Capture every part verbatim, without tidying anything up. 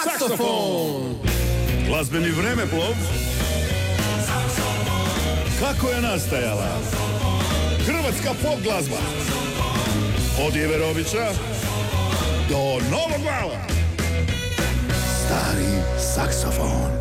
Saksofon. Glazbeni vremeplov. Kako je nastajala hrvatska pop glazba od Jeverovića do Novog Vala. Stari saksofon.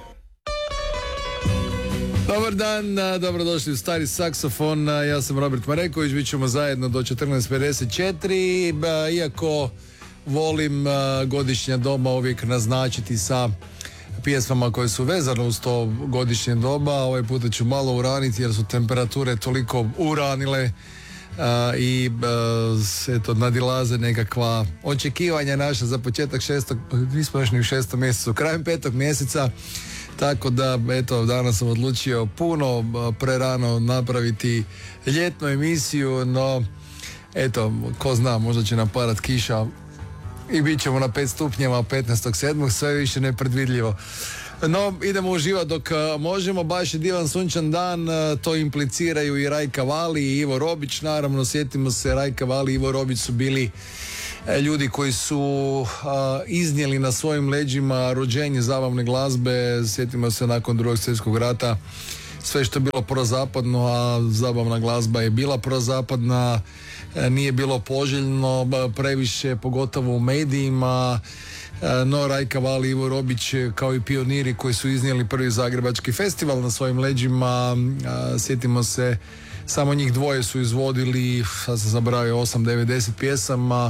Dobar dan, dobrodošli u Stari saksofon. Ja sam Robert Mareković, bit ćemo zajedno do četrnaest pedeset četiri. Iako volim godišnja doba uvijek naznačiti sa pjesmama koje su vezane uz to godišnje doba, ovaj puta ću malo uraniti jer su temperature toliko uranile Uh, i uh, eto, nadilaze nekakva očekivanja naša za početak šestog, nismo još ni u šestom mjesecu, krajem petog mjeseca, tako da eto, danas sam odlučio puno uh, prerano napraviti ljetnu emisiju, no eto, ko zna, možda će nam padat kiša i bit ćemo na pet stupnjeva petnaestog sedmog sve više nepredvidljivo. No, idemo uživati dok možemo, baš je divan sunčan dan, to impliciraju i Rajka Vali i Ivo Robić, naravno, sjetimo se, Rajka Vali i Ivo Robić su bili ljudi koji su a, iznijeli na svojim leđima rođenje zabavne glazbe, sjetimo se nakon drugog svjetskog rata, sve što je bilo prozapadno, a zabavna glazba je bila prozapadna, nije bilo poželjno previše, pogotovo u medijima. No, Rajka Vali i Ivo Robić kao i pioniri koji su iznijeli prvi zagrebački festival na svojim leđima, sjetimo se, samo njih dvoje su izvodili, sad sam zaboravio, osam devet deset pjesama,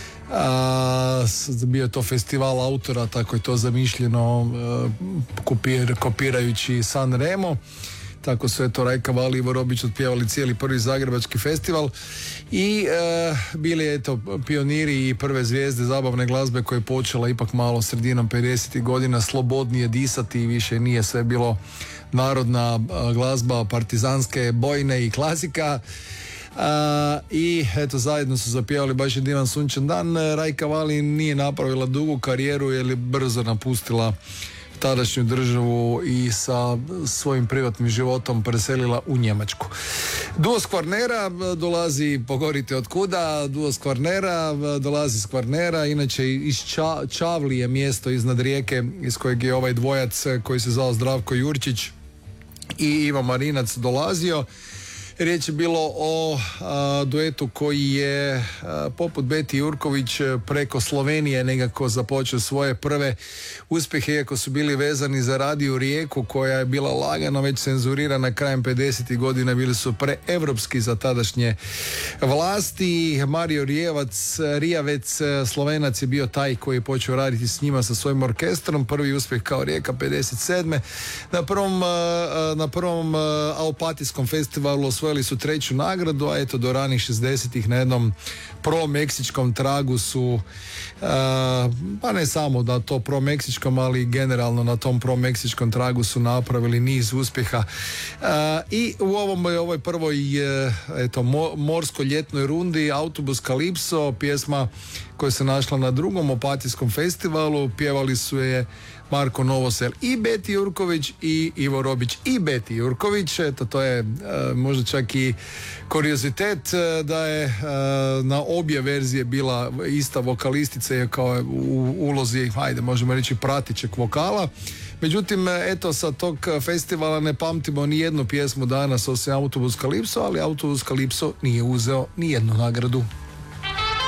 a, bio je to festival autora, tako je to zamišljeno, kopir, kopirajući San Remo. Tako su eto Rajka Vali i Ivo Robić otpjevali cijeli prvi zagrebački festival i e, bili eto pioniri i prve zvijezde zabavne glazbe koja je počela ipak malo sredinom pedesetih godina slobodnije disati i više nije sve bilo narodna a, glazba, partizanske bojne i klasika. A, i eto zajedno su zapjevali baš je divan sunčan dan. Rajka Vali nije napravila dugu karijeru jer je brzo napustila tadašnju državu i sa svojim privatnim životom preselila u Njemačku. Duo s Kvarnera dolazi, pogorite od kuda, duo s Kvarnera dolazi s Kvarnera, inače iz Ča, Čavlije, mjesto iznad Rijeke iz kojeg je ovaj dvojac koji se zvao Zdravko Jurčić i Ivo Marinac dolazio. Riječ je bilo o a, duetu koji je a, poput Beti Jurković preko Slovenije nekako započeo svoje prve uspjehe, iako su bili vezani za Radio Rijeku koja je bila lagano već cenzurirana krajem pedesetih godina, bili su preevropski za tadašnje vlasti. Mario Rijevac, Rijavec, Slovenac, je bio taj koji je počeo raditi s njima sa svojim orkestrom, prvi uspjeh kao Rijeka pedeset sedme. Na prvom, a, na prvom Aopatijskom festivalu osvojili su treću nagradu, a eto do ranih šezdesetih na jednom pro-meksičkom tragu su, uh, pa ne samo da to pro-meksičkom, ali generalno na tom pro-meksičkom tragu su napravili niz uspjeha. Uh, I u ovom, ovoj prvoj uh, eto, mo, morsko-ljetnoj rundi Autobus Kalipso, pjesma koja se našla na drugom Opatijskom festivalu, pjevali su je Marko Novosel i Beti Jurković i Ivo Robić i Beti Jurković. Eto, to je uh, možda čak i kuriozitet uh, da je uh, na obje verzije bila ista vokalistica kao u ulozi, hajde možemo reći, pratičeg vokala. Međutim, eto, sa tog festivala ne pamtimo ni jednu pjesmu danas osim Autobus Kalipso, ali Autobus Kalipso nije uzeo ni jednu nagradu.